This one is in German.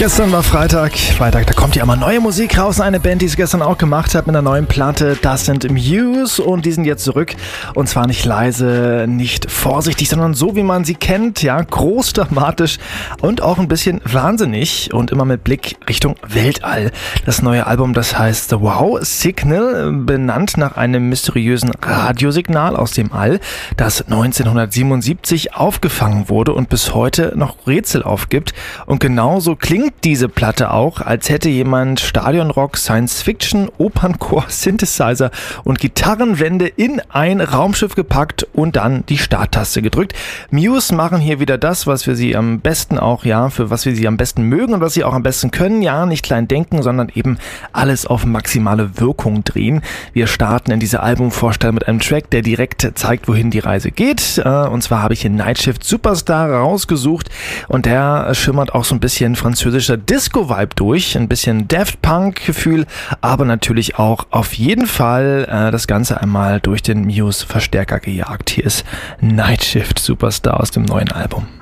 Gestern war Freitag, da kommt ja immer neue Musik raus. Eine Band, die es gestern auch gemacht hat mit einer neuen Platte, das sind Muse und die sind jetzt zurück. Und zwar nicht leise, nicht vorsichtig, sondern so, wie man sie kennt, ja, groß, dramatisch und auch ein bisschen wahnsinnig und immer mit Blick Richtung Weltall. Das neue Album, das heißt The Wow Signal, benannt nach einem mysteriösen Radiosignal aus dem All, das 1977 aufgefangen wurde und bis heute noch Rätsel aufgibt. Und genauso klingt diese Platte auch, als hätte jemand Stadionrock, Science-Fiction, Opernchor, Synthesizer und Gitarrenwände in ein Raumschiff gepackt und dann die Starttaste gedrückt. Muse machen hier wieder das, was wir sie am besten auch, ja, für was wir sie am besten mögen und was sie auch am besten können. Ja, nicht klein denken, sondern eben alles auf maximale Wirkung drehen. Wir starten in diese Albumvorstellung mit einem Track, der direkt zeigt, wohin die Reise geht. Und zwar habe ich hier Night Shift Superstar rausgesucht und der schimmert auch so ein bisschen französischer Disco-Vibe durch, ein bisschen Daft Punk-Gefühl, aber natürlich auch auf jeden Fall das Ganze einmal durch den Muse-Verstärker gejagt. Hier ist Night Shift Superstar aus dem neuen Album.